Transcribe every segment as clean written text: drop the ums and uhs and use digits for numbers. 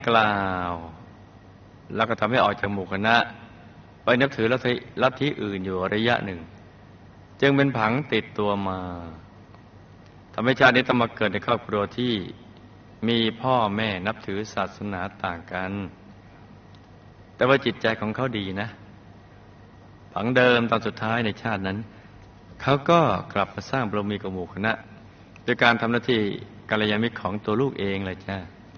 กล่าวแล้วก็ทำให้ออกจากหมู่คณะไปนับถือลัทธิอื่นอยู่ระยะหนึ่งจึงเป็นผังติดตัวมาทำให้ชาตินี้ต้องมาเกิดในครอบครัวที่มีพ่อแม่นับถือศาสนาต่างกันแต่ว่าจิตใจของเขาดีนะผังเดิมตอนสุดท้ายในชาตินั้นเขาก็กลับมาสร้างบารมีกับหมู่คณะโดยการทำหน้าที่กัลยาณมิตรของตัวลูกเองเลยจ้า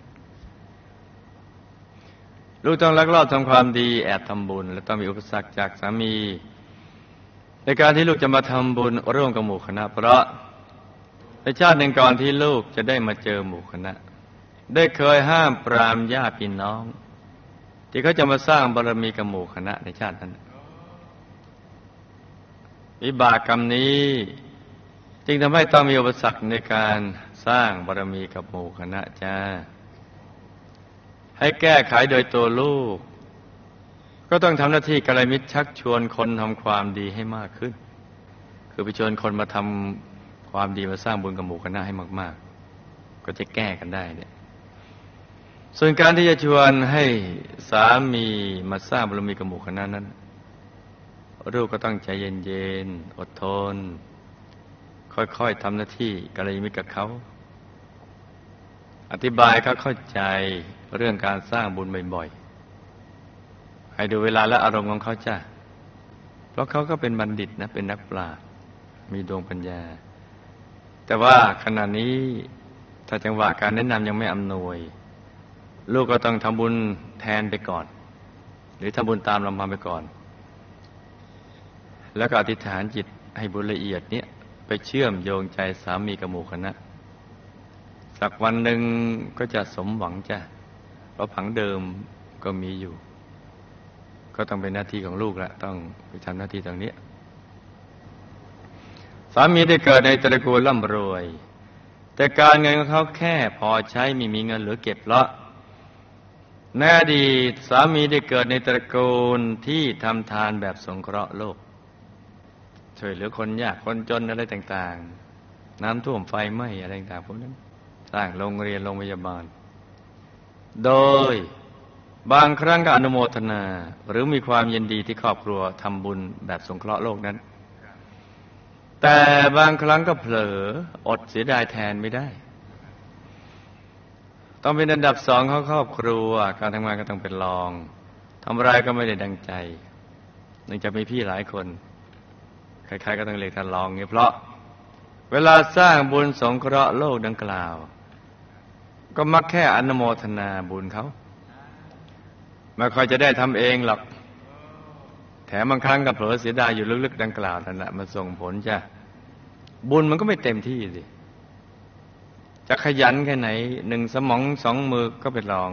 ลูกต้องลักลอบทำความดีแอบทำบุญและต้องมีอุปสรรคจากสามีในการที่ลูกจะมาทำบุญร่วมกับหมู่คณะเพราะในชาติหนึ่งก่อนที่ลูกจะได้มาเจอหมู่คณะได้เคยห้ามปรามญาติพี่น้องที่เขาจะมาสร้างบารมีกับหมู่คณะในชาตินั้นวิบากกรรมนี้จึงทำให้ต้องมีอุปสรรคในการสร้างบารมีกับหมู่คณะจ้าให้แก้ไขโดยตัวลูกก็ต้องทำหน้าที่กัลยาณมิตรชักชวนคนทำความดีให้มากขึ้นคือไปชวนคนมาทำความดีมาสร้างบุญกับหมู่คณะให้มากๆก็จะแก้กันได้เนี่ยส่วนการที่จะชวนให้สามีมาสร้างบารมีกับหมู่คณะนั้นลูกก็ต้องใจเย็นๆอดทนค่อยๆทำหน้าที่กัลยาณมิตรกับเขาอธิบายเขาเข้าใจเรื่องการสร้างบุญบ่อยๆให้ดูเวลาและอารมณ์ของเขาจ้ะเพราะเขาก็เป็นบัณฑิตนะเป็นนักปราชญ์มีดวงปัญญาแต่ว่าขณะนี้ถ้าจังหวะการแนะนำยังไม่อำนวยลูกก็ต้องทำบุญแทนไปก่อนหรือทำบุญตามลำพังไปก่อนแล้วก็อธิษฐานจิตให้บุญละเอียดเนี้ยไปเชื่อมโยงใจสามีกับหมู่คณะสักวันหนึ่งก็จะสมหวังจ้ะเพราะผังเดิมก็มีอยู่ก็ต้องเป็นหน้าที่ของลูกละต้องไปทำหน้าที่ตรงนี้สามีได้เกิดในตระกูลร่ำรวยแต่การเงินของเขาแค่พอใช้ไม่มีเงินเหลือเก็บละในอดีตสามีได้เกิดในตระกูลที่ทำทานแบบสงเคราะห์โลกช่วยเหลือคนยากคนจนอะไรต่างๆน้ำท่วมไฟไหม้อะไรต่างๆพวกนั้นสร้างโรงเรียนโรงพยาบาลโดยบางครั้งก็อนุโมทนาหรือมีความยินดีที่ครอบครัวทำบุญแบบสงเคราะห์โลกนั้นแต่บางครั้งก็เผลออดเสียดายแทนไม่ได้ต้องเป็นอันดับสองของครอบครัวการทำงานก็ต้องเป็นรองทำอะไรก็ไม่ได้ดังใจเนื่องจากมีพี่หลายคนใครๆก็ต้องเรียกท่านรองเนี่ยเพราะเวลาสร้างบุญสงเคราะห์โลกดังกล่าวก็มักแค่อนุโมทนาบุญเขาไม่ค่อยจะได้ทำเองหรอกแถมบางครั้งก็เผลอเสียดายอยู่ลึกๆดังกล่าวนั่นแหละมันส่งผลจ้ะบุญมันก็ไม่เต็มที่สิจะขยันแค่ไหนหนึ่งสมองสองมือก็เป็นรอง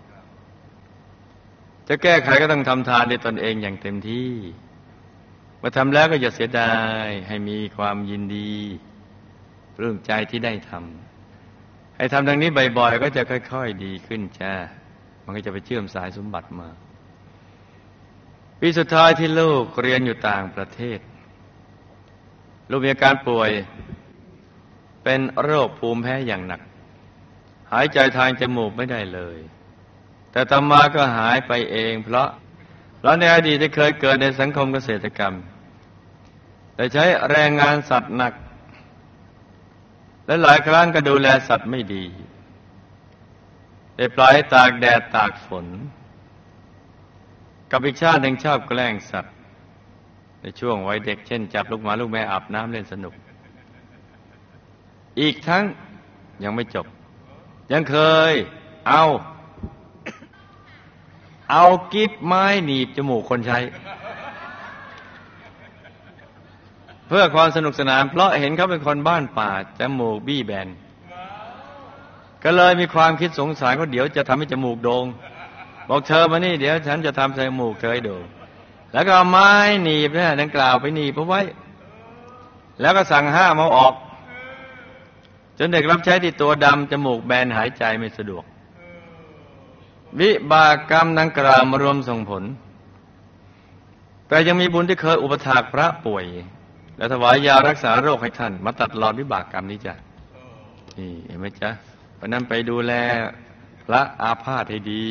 จะแก้ไขก็ต้องทำทานด้วยตนเองอย่างเต็มที่เมื่อทำแล้วก็อย่าเสียดายให้มีความยินดีปลื้มใจที่ได้ทำให้ทำดังนี้บ่อยๆก็จะค่อยๆดีขึ้นจ้ามันก็จะไปเชื่อมสายสมบัติมาปีสุดท้ายที่ลูกเรียนอยู่ต่างประเทศลูกมีอาการป่วยเป็นโรคภูมิแพ้อย่างหนักหายใจทางจมูกไม่ได้เลยแต่ต่อมาก็หายไปเองเพราะในอดีตได้เคยเกิดในสังคมเกษตรกรรมแต่ใช้แรงงานสัตว์หนักและหลายครั้งก็ดูแลสัตว์ไม่ดีได้ปล่อยให้ตากแดดตากฝนกับอีกชาติหนึ่งชอบแกล้งสัตว์ในช่วงวัยเด็กเช่นจับลูกหมาลูกแมวอาบน้ำเล่นสนุกอีกทั้งยังไม่จบยังเคยเอากิ๊บไม้หนีบจมูกคนใช้เพื่อความสนุกสนานเพราะเห็นเขาเป็นคนบ้านป่าจมูกบี้แบนก็เลยมีความคิดสงสารว่าเดี๋ยวจะทำให้จมูกโด่งบอกเธอมานี่เดี๋ยวฉันจะทำจมูกเธอให้โด่งแล้วก็เอาไม้หนีบเนี่ยดังกล่าวไปหนีบเอาไว้แล้วก็สั่งห้ามเอาออกจนเด็กรับใช้ที่ตัวดำจมูกแบนหายใจไม่สะดวกวิบากกรรมดังกล่าวมารวมส่งผลแต่ยังมีบุญที่เคยอุปถากพระป่วยและถวายยารักษาโรคให้ท่านมาตัดรอนวิบากกรรมนี้จ้ะนี่เห็นไหมจ๊ะเพราะนั้นไปดูแลพระอาพาธให้ดี